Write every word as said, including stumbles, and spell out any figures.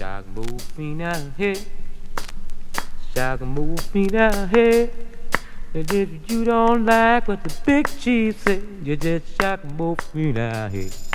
Shock move me now, hey. Shock move me now, hey. And if you don't like what the big chief said, you just shock move me now, hey.